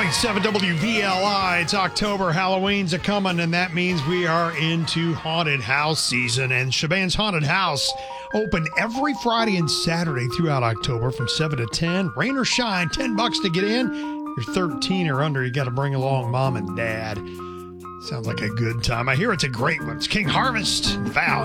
101.7 WVLI. It's October. Halloween's a coming, and that means we are into haunted house season. And Shaban's Haunted House open every Friday and Saturday throughout October from 7 to 10. Rain or shine, $10 to get in. If you're 13 or under, you got to bring along mom and dad. Sounds like a good time. I hear it's a great one. It's King Harvest, Val.